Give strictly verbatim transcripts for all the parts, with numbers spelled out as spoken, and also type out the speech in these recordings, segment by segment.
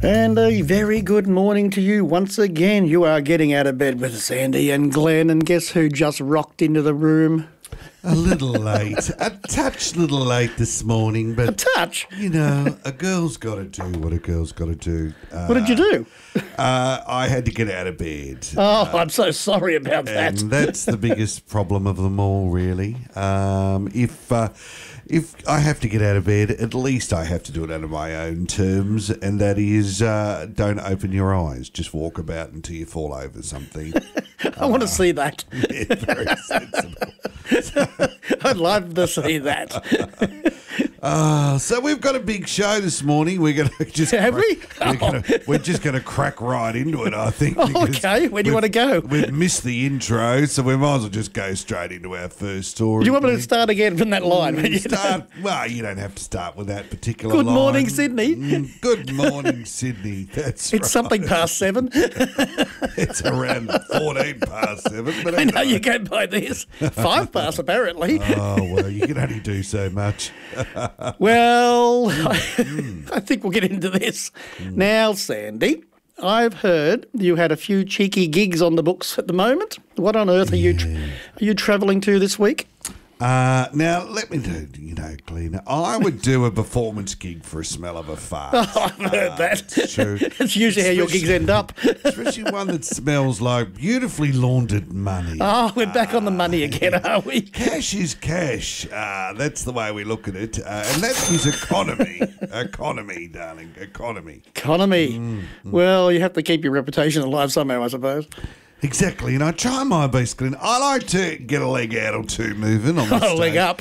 And a very good morning to you once again. You are getting out of bed with Sandy and Glenn, and guess who just rocked into the room? A little late, a touch little late this morning, but... A touch? You know, a girl's got to do what a girl's got to do. Uh, What did you do? Uh, I had to get out of bed. Oh, uh, I'm so sorry about that. And that's the biggest problem of them all, really. Um, if... Uh, If I have to get out of bed, at least I have to do it under my own terms, and that is uh, don't open your eyes. Just walk about until you fall over something. I uh, want to see that. Yeah, very sensible. I'd love to see that. Uh, so we've got a big show this morning. We're going to just have crack, we? We're, gonna, we're just going to crack right into it, I think. Oh, okay, where do you want to go? We've missed the intro, so we might as well just go straight into our first story. Do you want me to start again from that line? Mm, start, well, you don't have to start with that particular Good line. morning, Sydney. Mm, good morning, Sydney. That's It's right. something past seven. It's around fourteen past seven. But I know anyway. you go by this. Five past, apparently. Oh, well, you can only do so much. Well, Mm. I think we'll get into this. Mm. Now, Sandy, I've heard you had a few cheeky gigs on the books at the moment. What on earth are you tra- are you travelling to this week? Uh, now, let me do, you know, Glenn, I would do a performance gig for a smell of a fart. Oh, I've heard uh, that. It's true. It's usually how your gigs end up. Especially one that smells like beautifully laundered money. Oh, we're back uh, on the money again, are we? Cash is cash. Uh, that's the way we look at it. Uh, and that is economy. Economy, darling. Economy. Economy. Mm, mm. Well, you have to keep your reputation alive somehow, I suppose. Exactly, and I try my best, Glenn. I like to get a leg out or two moving on the Oh, stage. leg up.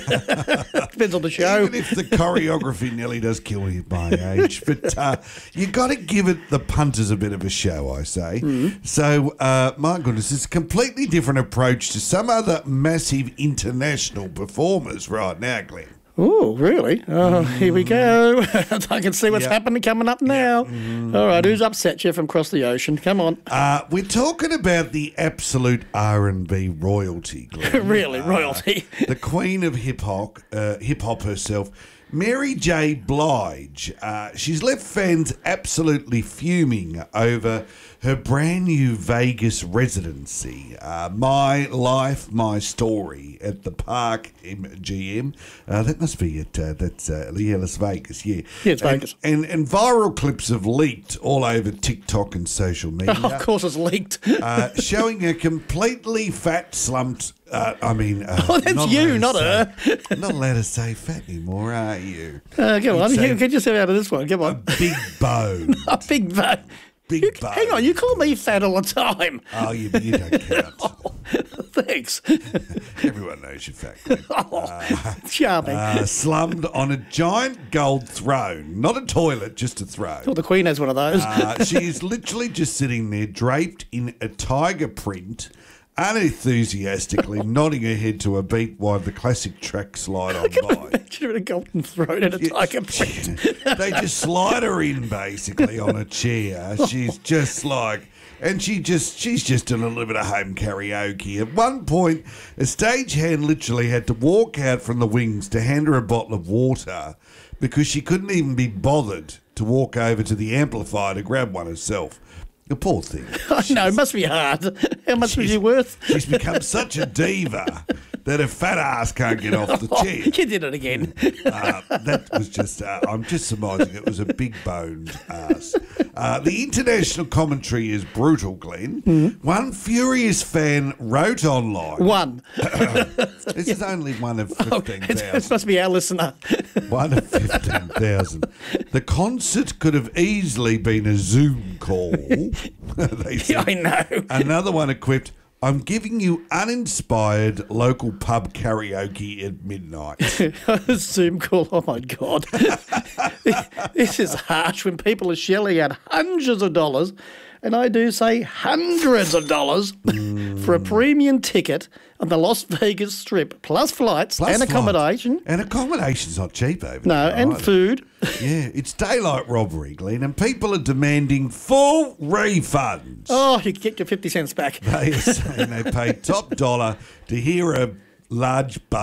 Depends on the show. Even if the choreography nearly does kill me at my age. But uh, you got to give it the punters a bit of a show, I say. Mm. So, uh, my goodness, it's a completely different approach to some other massive international performers right now, Glenn. Oh, really? Oh, mm. Here we go. I can see what's yep. happening coming up now. Yep. Mm. All right, who's upset you from across the ocean? Come on. Uh, we're talking about the absolute R and B royalty, Glenn. Really, royalty? Uh, the queen of hip-hop, uh, hip-hop herself, Mary J. Blige. Uh, she's left fans absolutely fuming over her brand new Vegas residency. Uh, my Life, My Story at the Park M G M. Uh, that must be it. Uh, that's uh, yeah, Las Vegas, yeah. Yeah, it's and, Vegas. And, and viral clips have leaked all over TikTok and social media. Oh, of course it's leaked. uh, showing a completely fat, slumped... Uh, I mean... Uh, oh, that's not you, not say, her. Not allowed to say fat anymore, are you? Uh, come on, a, get yourself out of this one. Come on. A big bone. A big bone. Big you, bone. Hang on, you call me fat all the time. Oh, you, you don't count. Oh, thanks. Everyone knows you're fat, Glenn. Oh, uh, charming. Uh, slummed on a giant gold throne. Not a toilet, just a throne. Oh, the Queen has one of those. uh, she is literally just sitting there, draped in a tiger print, unenthusiastically nodding her head to a beat while the classic track slide on by. Imagine her in a golden throne and a Yeah, tiger print. They just slide her in basically on a chair. She's just like, and she just she's just doing a little bit of home karaoke. At one point, a stagehand literally had to walk out from the wings to hand her a bottle of water because she couldn't even be bothered to walk over to the amplifier to grab one herself. The poor thing. I know, it must be hard. How much was she worth? She's become such a diva that her fat ass can't get off the Oh, chair. you did it again. Uh, that was just, uh, I'm just surmising it was a big boned ass. Uh, the international commentary is brutal, Glenn. Mm-hmm. One furious fan wrote online. One. This is only one of fifteen thousand. Oh, it must be our listener. One of fifteen thousand. The concert could have easily been a Zoom call. They said. Yeah, I know. Another one equipped, I'm giving you uninspired local pub karaoke at midnight. Zoom call, oh my God. This is harsh when people are shelling out hundreds of dollars, and I do say hundreds of dollars, mm. for a premium ticket on the Las Vegas Strip, plus flights plus and flight. accommodation. And accommodation's not cheap over no, there. No, and either. food. Yeah, it's daylight robbery, Glenn, and people are demanding full refunds. Oh, you can get your fifty cents back. They are saying they paid top dollar to hear a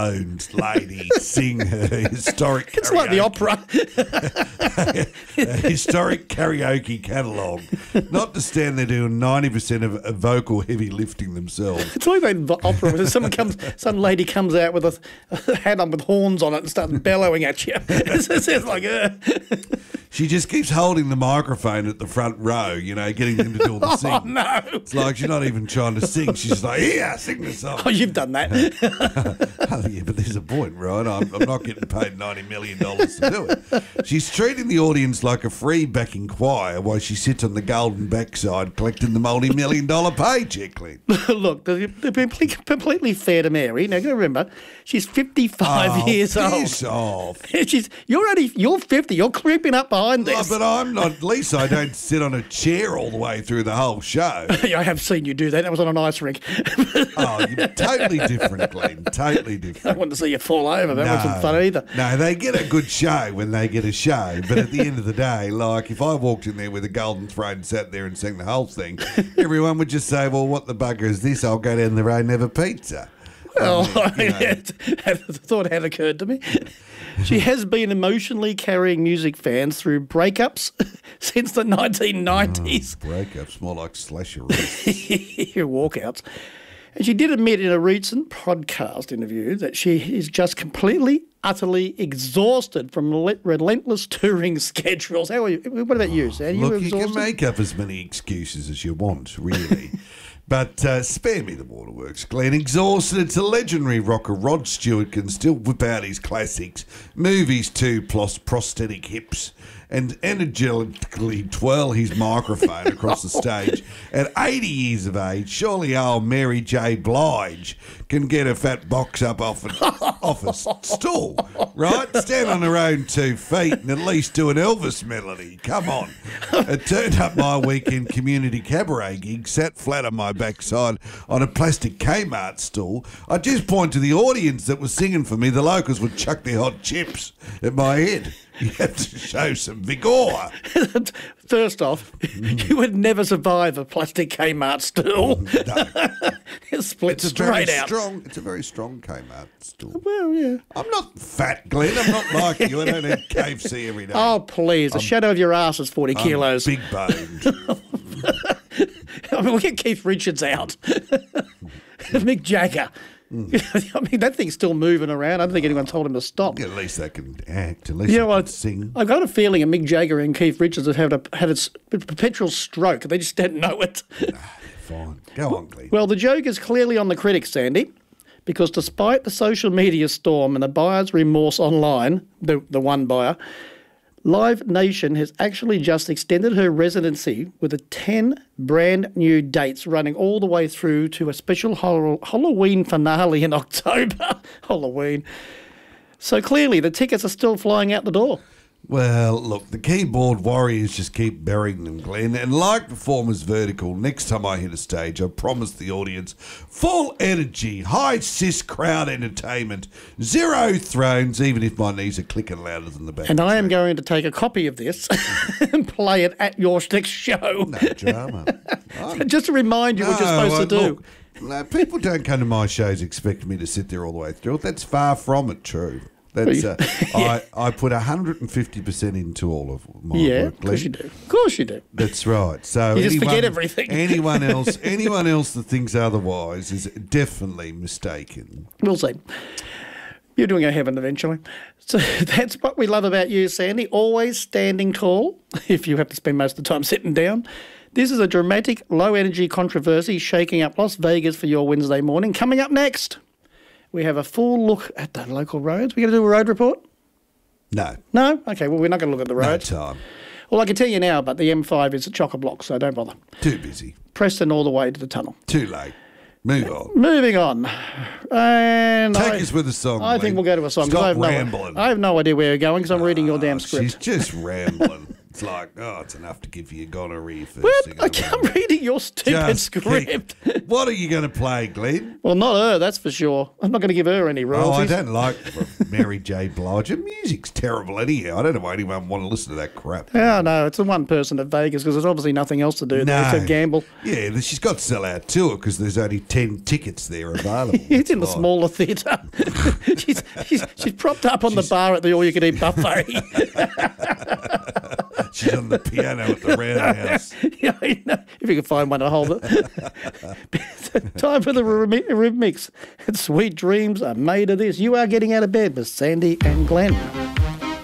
large-boned lady sing her historic It's karaoke. like the opera. A historic karaoke catalogue. Not to stand there doing ninety percent of, of vocal heavy lifting themselves. It's like that opera where someone comes, some lady comes out with a, a hat on with horns on it and starts bellowing at you. It's, it's, it's like, uh. She just keeps holding the microphone at the front row, you know, getting them to do all the singing. Oh, no. It's like she's not even trying to sing. She's just like, yeah, sing the song. Oh, you've done that. Oh, yeah, but there's a point, right? I'm, I'm not getting paid ninety million dollars to do it. She's treating the audience like a free backing choir while she sits on the golden backside collecting the multi-million dollar paycheck, Glenn. Look, they're, they're completely, completely fair to Mary. Now, you got to remember, she's fifty-five Oh, years old. piss off. She's, you're only, you're fifty. You're creeping up behind Oh, this. but I'm not. At least I don't sit on a chair all the way through the whole show. I have seen you do that. That was on an ice rink. Oh, you're totally different, Glenn. Totally I different. wanted to see you fall over. That wasn't fun either. No, they get a good show when they get a show. But at the end of the day, like if I walked in there with a golden throne and sat there and sang the whole thing, everyone would just say, well, what the bugger is this? I'll go down the road and have a pizza. Well, I mean, you know. the thought had occurred to me. She has been emotionally carrying music fans through breakups since the nineteen nineties. Breakups, more like slasher. Walkouts. And she did admit in a recent podcast interview that she is just completely, utterly exhausted from le- relentless touring schedules. How are you? What about you, Sam? Are you Look, you exhausted? can make up as many excuses as you want, really. But uh, spare me the waterworks, Glenn. Exhausted, it's a legendary rocker. Rod Stewart can still whip out his classics, movies too, plus prosthetic hips, and energetically twirl his microphone across the stage. At eighty years of age, surely old Mary J. Blige can get a fat box up off, an, off a stool, right? Stand on her own two feet and at least do an Elvis melody. Come on. I turned up my weekend community cabaret gig, sat flat on my backside on a plastic Kmart stool. I just point to the audience that was singing for me. The locals would chuck their hot chips at my head. You have to show some vigour. First off, you would never survive a plastic Kmart stool. No. It splits It's a very straight out. strong. It's a very strong Kmart stool. Well, yeah. I'm not fat, Glenn. I'm not like you. I don't eat K F C every day. Oh, please. The shadow of your ass is forty I'm kilos. big boned. I mean, we'll get Keith Richards out. Mick Jagger. I mean, that thing's still moving around. I don't think anyone told him to stop. At least they can act. At least You they know can what? sing. I've got a feeling that Mick Jagger and Keith Richards have had a, had a s- perpetual stroke. They just didn't know it. Fine. Go on, Glenn. Well, the joke is clearly on the critics, Sandy, because despite the social media storm and the buyer's remorse online, the, the one buyer, Live Nation has actually just extended her residency with a ten brand new dates running all the way through to a special hol- Halloween finale in October. Halloween. So clearly the tickets are still flying out the door. Well, look, the keyboard warriors just keep burying them, Glenn. And like Performers Vertical, next time I hit a stage, I promise the audience full energy, high cis crowd entertainment, zero thrones, even if my knees are clicking louder than the back. And I am going to take a copy of this and play it at your next show. No drama. I'm- Just to remind you what you're No, supposed to uh, do. look, no, people don't come to my shows expecting me to sit there all the way through it. That's far from it true. That's uh, I, I put one hundred fifty percent into all of my Yeah, work, of course you Glenn. do. Of course you do. That's right. So You just anyone, forget everything. anyone else, anyone else that thinks otherwise is definitely mistaken. We'll see. You're doing a heaven eventually. So that's what we love about you, Sandy. Always standing tall, if you have to spend most of the time sitting down. This is a dramatic, low-energy controversy shaking up Las Vegas for your Wednesday morning. Coming up next, we have a full look at the local roads. We're going to do a road report? No, No? Okay, well, we're not going to look at the no roads. time. Well, I can tell you now, but the M five is a chock-a-block, so don't bother. Too busy. Preston all the way to the tunnel. Too late. Move on. Moving on. And Take I, us with a song. I think Glenn. we'll go to a song. 'cause Stop I have, rambling. no, I have no idea where you're going because I'm reading your damn Oh, script. she's just rambling. It's like, oh, it's enough to give you gonorrhea first What? thing. I in the can't morning. reading your stupid Just script. keep- What are you going to play, Glenn? Well, not her, that's for sure. I'm not going to give her any Oh, I royalties. don't like Mary J. Blige. Her music's terrible anyhow. I don't know why anyone want to listen to that crap. Oh, no, it's the one person at Vegas because there's obviously nothing else to do there No. except gamble. Yeah, but she's got to sell out tour because there's only ten tickets there available. It's in the That's why. smaller theatre. she's, she's, she's propped up on the bar at the all-you-can-eat buffet. She's on the piano at the roundhouse. Yeah, I know. If you can find one to hold it. Time for the remix. Sweet dreams are made of this. You are getting out of bed with Sandy and Glenn.